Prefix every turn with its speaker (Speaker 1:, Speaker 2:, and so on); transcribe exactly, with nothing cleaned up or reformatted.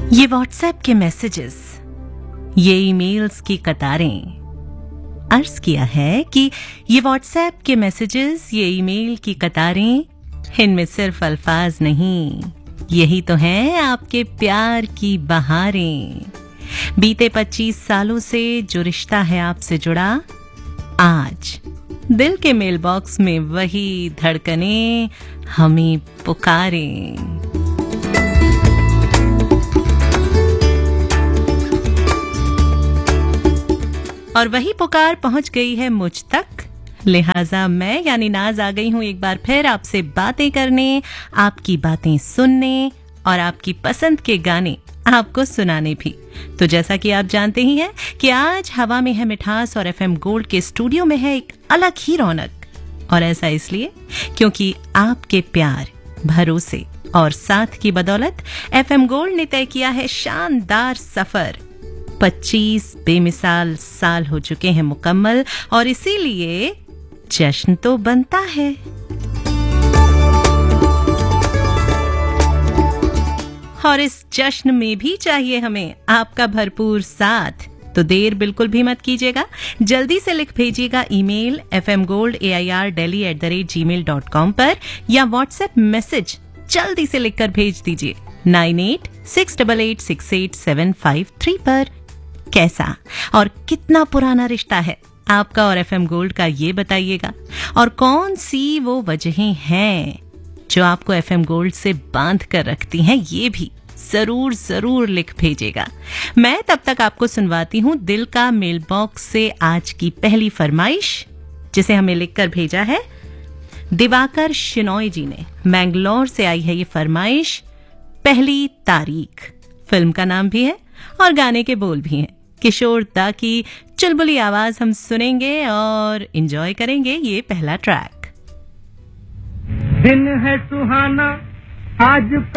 Speaker 1: ये व्हाट्सएप के मैसेजेस, ये ईमेल्स की कतारें। अर्ज किया है कि ये व्हाट्सएप के मैसेजेस, ये ईमेल की कतारें, इनमें सिर्फ अल्फाज नहीं, यही तो हैं आपके प्यार की बहारें। बीते पच्चीस सालों से जो रिश्ता है आपसे जुड़ा, आज दिल के मेल बॉक्स में वही धड़कनें हमें पुकारें। और वही पुकार पहुंच गई है मुझ तक, लिहाजा मैं यानी नाज आ गई हूं एक बार फिर आपसे बातें करने, आपकी बातें सुनने और आपकी पसंद के गाने आपको सुनाने भी। तो जैसा कि आप जानते ही हैं कि आज हवा में है मिठास और एफएम गोल्ड के स्टूडियो में है एक अलग ही रौनक। और ऐसा इसलिए क्योंकि आपके प्यार, भरोसे और साथ की बदौलत एफएम गोल्ड ने तय किया है शानदार सफर। पच्चीस बेमिसाल साल हो चुके हैं मुकम्मल और इसीलिए जश्न तो बनता है। और इस जश्न में भी चाहिए हमें आपका भरपूर साथ। तो देर बिल्कुल भी मत कीजिएगा, जल्दी से लिख भेजिएगा email F M gold A I R daily at the rate ji mail dot com पर, या व्हाट्सएप मैसेज जल्दी से लिखकर भेज दीजिए nine eight six eight eight six eight seven five three पर। कैसा और कितना पुराना रिश्ता है आपका और एफएम गोल्ड का, ये बताइएगा। और कौन सी वो वजहें हैं जो आपको एफएम गोल्ड से बांध कर रखती हैं, ये भी जरूर जरूर लिख भेजेगा। मैं तब तक आपको सुनवाती हूं दिल का मेल बॉक्स से आज की पहली फरमाइश, जिसे हमें लिखकर भेजा है दिवाकर शिनोय जी ने। मैंगलोर से आई है ये फरमाइश। पहली तारीख फिल्म का नाम भी है और गाने के बोल भी हैं। किशोर दा की चुलबुली आवाज हम सुनेंगे और एंजॉय करेंगे ये पहला ट्रैक।
Speaker 2: दिन है सुहाना आज